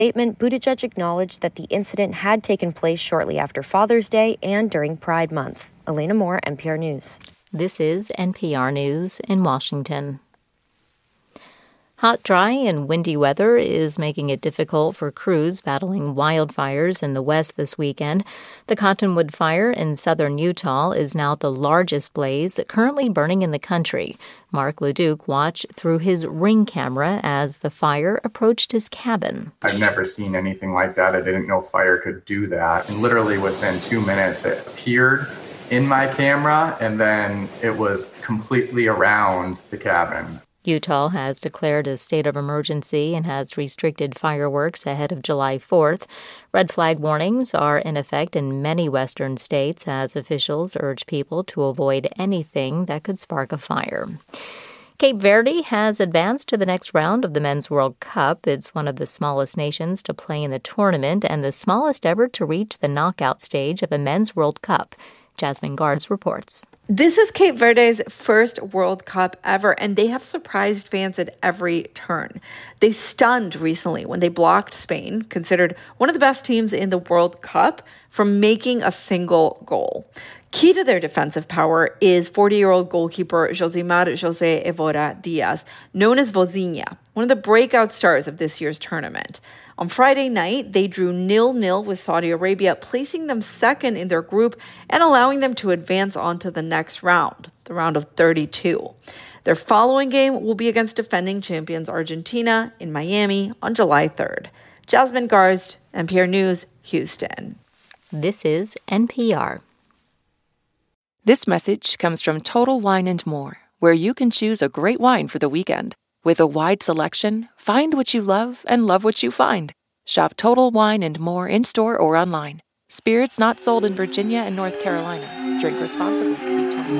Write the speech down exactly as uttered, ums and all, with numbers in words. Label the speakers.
Speaker 1: statement, Buttigieg acknowledged that the incident had taken place shortly after Father's Day and during Pride Month. Elena Moore, N P R News.
Speaker 2: This is N P R News in Washington. Hot, dry, and windy weather is making it difficult for crews battling wildfires in the West this weekend. The Cottonwood Fire in southern Utah is now the largest blaze currently burning in the country. Mark Leduc watched through his Ring camera as the fire approached his cabin.
Speaker 3: I've never seen anything like that. I didn't know fire could do that. And literally within two minutes, it appeared in my camera, and then it was completely around the cabin.
Speaker 2: Utah has declared a state of emergency and has restricted fireworks ahead of July fourth. Red flag warnings are in effect in many western states as officials urge people to avoid anything that could spark a fire. Cape Verde has advanced to the next round of the Men's World Cup. It's one of the smallest nations to play in the tournament and the smallest ever to reach the knockout stage of a Men's World Cup. Jasmine Guards reports.
Speaker 4: This is Cape Verde's first World Cup ever, and they have surprised fans at every turn. They stunned recently when they blocked Spain, considered one of the best teams in the World Cup, from making a single goal. Key to their defensive power is forty-year-old goalkeeper Josimar José Evora Diaz, known as Vozinha, one of the breakout stars of this year's tournament. On Friday night, they drew nil-nil with Saudi Arabia, placing them second in their group and allowing them to advance on to the next round, the round of thirty-two. Their following game will be against defending champions Argentina in Miami on July third. Jasmine Garst, N P R News, Houston.
Speaker 2: This is N P R.
Speaker 5: This message comes from Total Wine and More, where you can choose a great wine for the weekend. With a wide selection, find what you love and love what you find. Shop Total Wine and More in-store or online. Spirits not sold in Virginia and North Carolina. Drink responsibly.